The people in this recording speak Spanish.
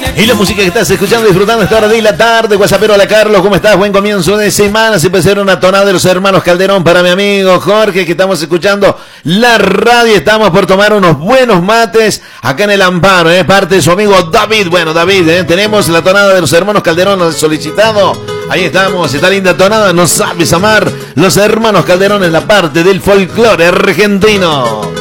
Y la música que estás escuchando, disfrutando esta hora de la tarde. WhatsAppero, hola Carlos, ¿cómo estás? Buen comienzo de semana. Siempre será una tonada de los hermanos Calderón para mi amigo Jorge, que estamos escuchando la radio. Estamos por tomar unos buenos mates acá en el Amparo, parte de su amigo David. Bueno, David, tenemos la tonada de los hermanos Calderón solicitado. Ahí estamos, esta linda tonada, no sabes amar. Los hermanos Calderón en la parte del folclore argentino.